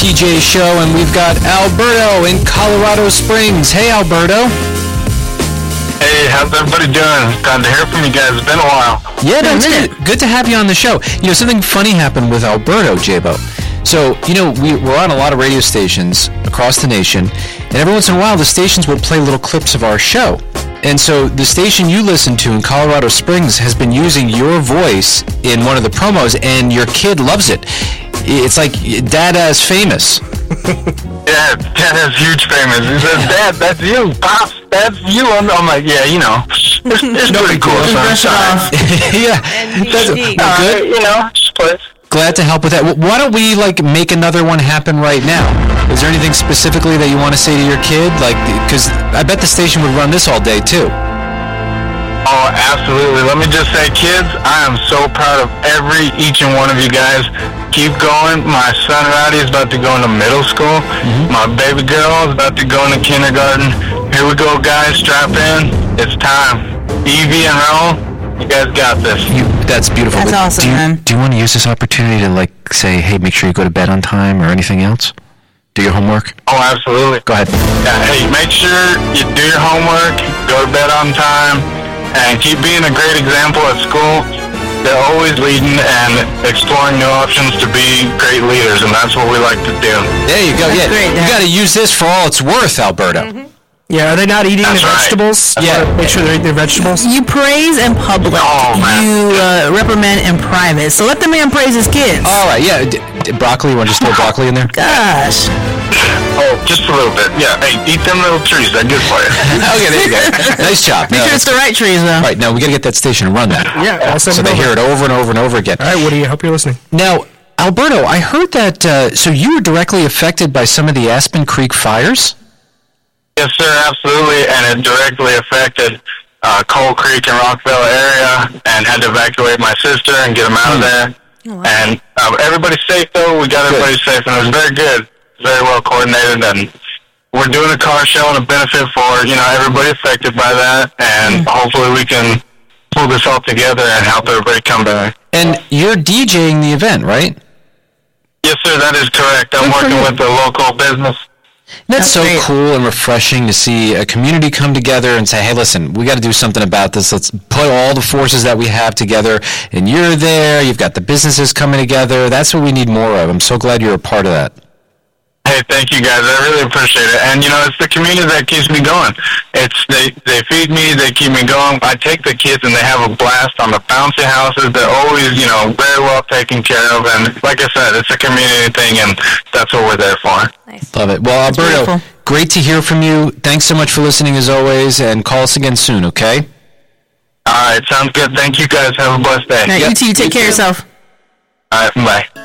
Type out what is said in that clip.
TJ Show, and we've got Alberto in Colorado Springs. Hey, Alberto. Hey, how's everybody doing? Glad to hear from you guys. It's been a while. Yeah, no, it's good to have you on the show. You know, something funny happened with Alberto, J-Bo. So, you know, we're on a lot of radio stations across the nation, and every once in a while the stations will play little clips of our show. And so the station you listen to in Colorado Springs has been using your voice in one of the promos, and your kid loves it. It's like Dada's famous. Yeah, Dada's huge famous. He says, Dad, that's you. Pops, that's you. I'm like, yeah, you know. It's pretty cool. Yeah. Good. You know, just play. Glad to help with that. Why don't we, make another one happen right now? Is there anything specifically that you want to say to your kid? Because I bet the station would run this all day, too. Oh, absolutely. Let me just say, kids, I am so proud of each and one of you guys. Keep going. My son, Rowdy, is about to go into middle school. Mm-hmm. My baby girl is about to go into kindergarten. Here we go, guys. Strap in. It's time. Evie and Raul, you guys got this. That's beautiful. That's awesome, man. Do you want to use this opportunity to, say, hey, make sure you go to bed on time or anything else? Do your homework? Oh, absolutely. Go ahead. Yeah, hey, make sure you do your homework, go to bed on time, and keep being a great example at school. They're always leading and exploring new options to be great leaders, and that's what we like to do. There you go. That's great, you got to use this for all it's worth, Alberto. Mm-hmm. Yeah, are they not eating the vegetables? Yeah. Make sure they're eating their vegetables. You praise in public. Oh, man. You reprimand in private. So let the man praise his kids. All right, yeah. Broccoli, you want to just throw broccoli in there? Gosh. Oh, just a little bit. Yeah, hey, eat them little trees. They're good for you. Okay, there you go. Nice job. Make sure it's the right trees, though. All right, now we got to get that station to run that. Yeah, I'll send so it they over. hear it over and over and over again. All right, Woody, I hope you're listening. Now, Alberto, I heard that, so you were directly affected by some of the Aspen Creek fires? Yes, sir, absolutely, and it directly affected Coal Creek and Rockville area, and had to evacuate my sister and get them out of there. Oh, wow. And everybody's safe, though. We got everybody safe, and it was very good, very well coordinated, and we're doing a car show and a benefit for, everybody affected by that, and hopefully we can pull this all together and help everybody come back. And you're DJing the event, right? Yes, sir, that is correct. I'm working with the local business. That's so great. cool and refreshing to see a community come together and say, hey, listen, we got to do something about this. Let's put all the forces that we have together. And you're there. You've got the businesses coming together. That's what we need more of. I'm so glad you're a part of that. Hey, thank you guys. I really appreciate it. And, it's the community that keeps me going. They feed me, they keep me going. I take the kids and they have a blast on the bouncy houses. They're always, very well taken care of. And like I said, it's a community thing, and that's what we're there for. Nice. Love it. Well, That's Alberto, beautiful. great to hear from you. Thanks so much for listening as always, and call us again soon, okay? All right, sounds good. Thank you guys. Have a blessed day. All right, you too. Take care of yourself. All right, bye.